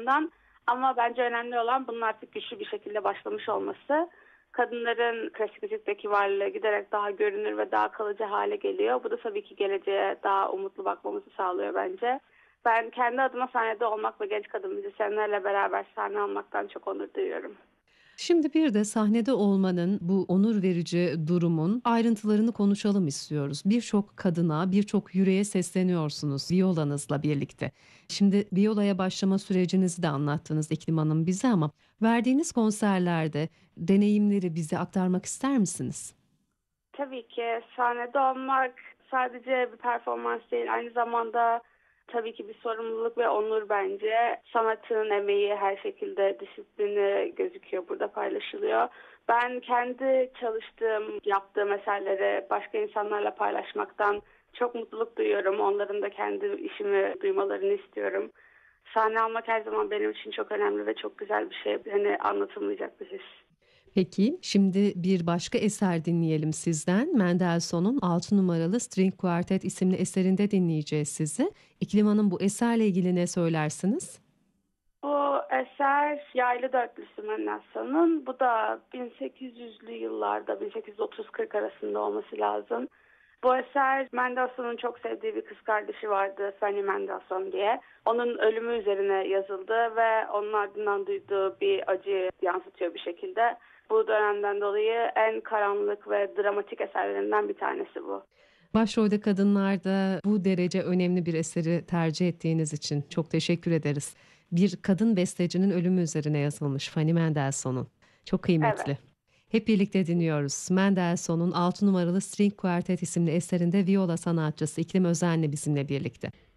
yandan. Ama bence önemli olan bunun artık güçlü bir şekilde başlamış olması. Kadınların klasik müzikteki varlığı giderek daha görünür ve daha kalıcı hale geliyor. Bu da tabii ki geleceğe daha umutlu bakmamızı sağlıyor bence. Ben kendi adıma sahnede olmak ve genç kadın müzisyenlerle beraber sahne almaktan çok onur duyuyorum. Şimdi bir de sahnede olmanın bu onur verici durumun ayrıntılarını konuşalım istiyoruz. Birçok kadına, birçok yüreğe sesleniyorsunuz viyolanızla birlikte. Şimdi viyolaya başlama sürecinizi de anlattınız İklim Hanım bize ama verdiğiniz konserlerde deneyimleri bize aktarmak ister misiniz? Tabii ki sahnede olmak sadece bir performans değil, aynı zamanda tabii ki bir sorumluluk ve onur bence. Sanatın emeği her şekilde disiplini gözüküyor, burada paylaşılıyor. Ben kendi çalıştığım, yaptığım eserleri başka insanlarla paylaşmaktan çok mutluluk duyuyorum. Onların da kendi işimi duymalarını istiyorum. Sahne almak her zaman benim için çok önemli ve çok güzel bir şey. Hani anlatılmayacak bir his. Peki, şimdi bir başka eser dinleyelim sizden. Mendelssohn'un 6 numaralı String Quartet isimli eserinde dinleyeceğiz sizi. İklim Hanım bu eserle ilgili ne söylersiniz? Bu eser Yaylı Dörtlüsü Mendelssohn'un. Bu da 1800'lü yıllarda 1830-40 arasında olması lazım. Bu eser Mendelssohn'un çok sevdiği bir kız kardeşi vardı, Fanny Mendelssohn diye. Onun ölümü üzerine yazıldı ve onun ardından duyduğu bir acıyı yansıtıyor bir şekilde. Bu dönemden dolayı en karanlık ve dramatik eserlerinden bir tanesi bu. Başrolde kadınlarda bu derece önemli bir eseri tercih ettiğiniz için çok teşekkür ederiz. Bir kadın bestecinin ölümü üzerine yazılmış Fanny Mendelssohn'un. Çok Evet. kıymetli. Hep birlikte dinliyoruz. Mendelssohn'un 6 numaralı String Quartet isimli eserinde viola sanatçısı İklim Özen'le bizimle birlikte.